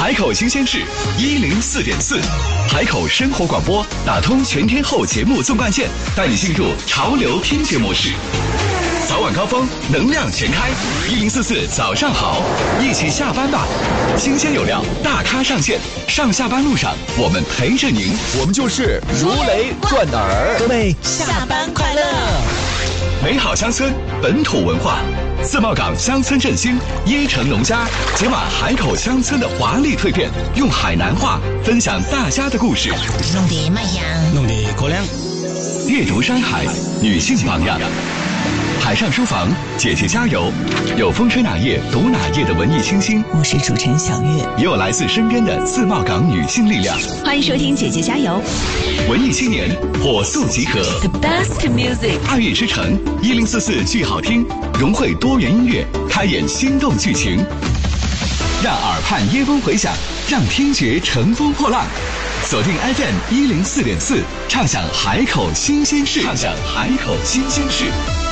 海口新鲜事104.4，海口生活广播打通全天候节目纵贯线，带你进入潮流听觉模式。早晚高峰，能量全开，1044早上好，一起下班吧！新鲜有料，大咖上线，上下班路上我们陪着您， 我们就是如雷贯耳。 各位下班快乐！ 美好乡村，本土文化，自贸港乡村振兴，椰城农家解码海口乡村的华丽蜕变，用海南话分享大家的故事， 弄得卖香， 弄得口亮。 阅读山海，女性榜样。海上书房，姐姐加油！有风吹哪页读哪页的文艺清新， 我是主持人小月， 也有来自身边的自贸港女性力量。 欢迎收听姐姐加油！ 文艺青年火速集合 ，The best music， 爱乐之城1044剧好听，融汇多元音乐，开演心动剧情，让耳畔椰风回响，让听觉乘风破浪。锁定 FM 104.4，畅享海口新鲜事，畅享海口新鲜事。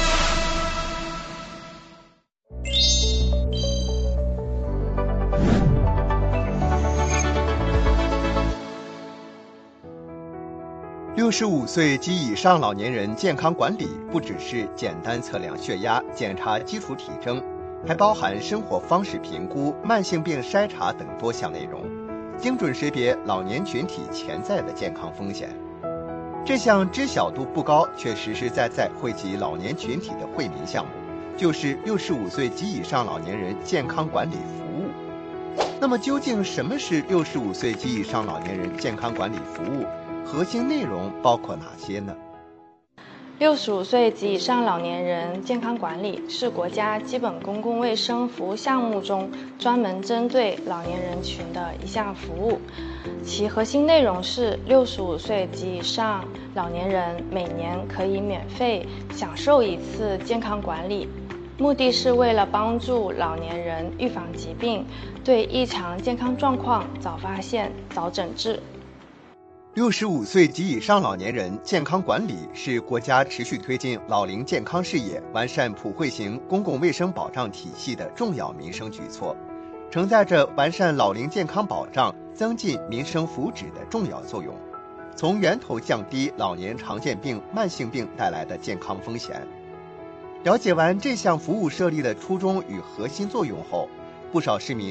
65岁及以上老年人健康管理不只是简单测量血压、检查基础体征，还包含生活方式评估、慢性病筛查等多项内容，精准识别老年群体潜在的健康风险。这项知晓度不高却实实在在惠及老年群体的惠民项目，就是65岁及以上老年人健康管理服务。那么究竟什么是65岁及以上老年人健康管理服务？核心内容包括哪些呢 ？65岁及以上老年人健康管理是国家基本公共卫生服务项目中专门针对老年人群的一项服务，其核心内容是65岁及以上老年人每年可以免费享受一次健康管理，目的是为了帮助老年人预防疾病，对异常健康状况早发现、早诊治。 65岁及以上老年人健康管理是国家持续推进老龄健康事业、完善普惠型公共卫生保障体系的重要民生举措，承载着完善老龄健康保障、增进民生福祉的重要作用，从源头降低老年常见病、慢性病带来的健康风险。了解完这项服务设立的初衷与核心作用后，不少市民